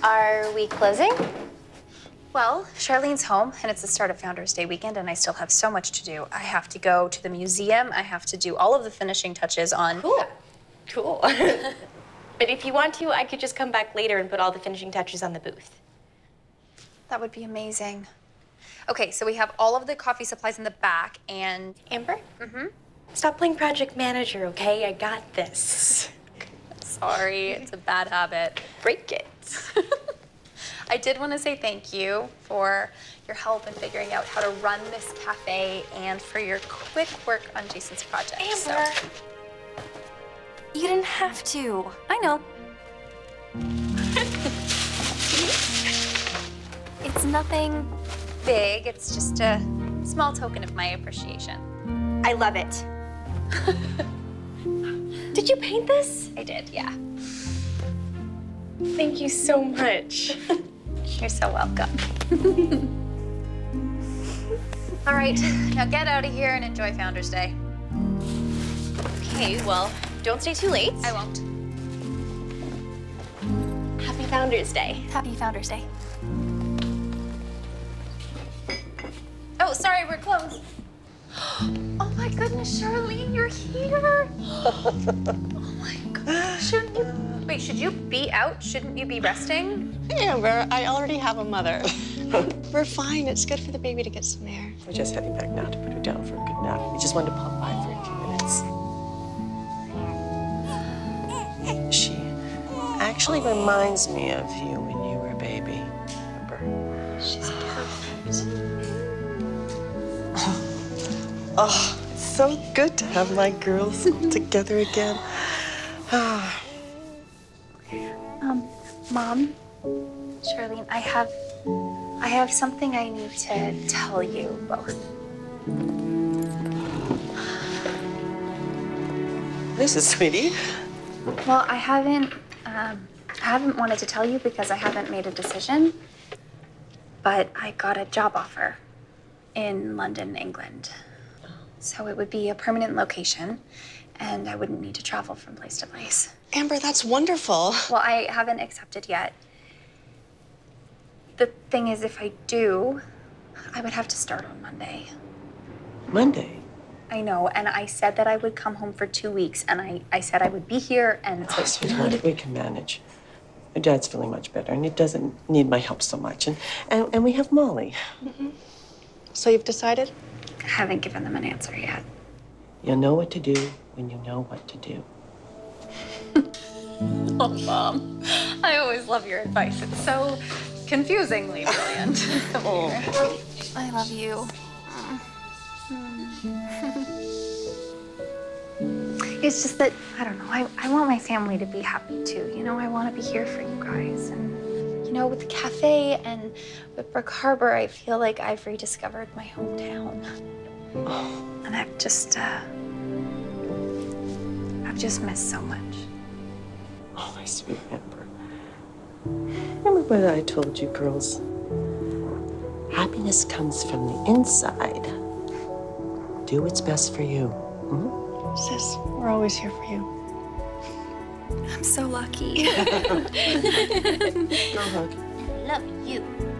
Are we closing? Well, Charlene's home, and it's the start of Founders Day weekend, and I still have so much to do. I have to go to the museum. I have to do all of the finishing touches on... Cool. Cool. But if you want to, I could just come back later and put all the finishing touches on the booth. That would be amazing. Okay, so we have all of the coffee supplies in the back, and... Amber? Mm-hmm. Stop playing project manager, okay? I got this. Sorry, it's a bad habit. Break it. I did want to say thank you for your help in figuring out how to run this cafe and for your quick work on Jason's project. Amber! You didn't have to. I know. It's nothing big. It's just a small token of my appreciation. I love it. Did you paint this? I did, yeah. Thank you so much. You're so welcome. All right, now get out of here and enjoy Founders Day. Okay, well, don't stay too late. I won't. Happy Founders Day. Happy Founders Day. Oh, sorry, we're closed. Oh my goodness, Charlene, you're here. Oh my God. Shouldn't you? Wait, should you be out? Shouldn't you be resting? Amber, I already have a mother. We're fine. It's good for the baby to get some air. We're just heading back now to put her down for a good nap. We just wanted to pop by for a few minutes. She actually reminds me of you when you were a baby. Amber. She's perfect. Oh, it's so good to have my girls together again. Mom, Charlene, I have something I need to tell you both. This is sweetie. Well, I haven't wanted to tell you because I haven't made a decision, but I got a job offer in London, England. So it would be a permanent location, and I wouldn't need to travel from place to place. Amber, that's wonderful. Well, I haven't accepted yet. The thing is, if I do, I would have to start on Monday. Monday? I know, and I said that I would come home for 2 weeks, and I said I would be here, and... Oh, sweetheart, we can manage. Your dad's feeling much better, and he doesn't need my help so much. And we have Molly. Mm-hmm. So you've decided? I haven't given them an answer yet. You'll know what to do when you know what to do. Oh, Mom. I always love your advice. It's so confusingly brilliant. Oh. I love you. It's just that, I don't know, I want my family to be happy too. You know, I want to be here for you guys. And, you know, with the cafe and with Brook Harbor, I feel like I've rediscovered my hometown. Oh. And I've just missed so much. Oh, my sweet Amber. Remember what I told you, girls? Happiness comes from the inside. Do what's best for you. Hmm? Sis, we're always here for you. I'm so lucky. Go hug. Love you.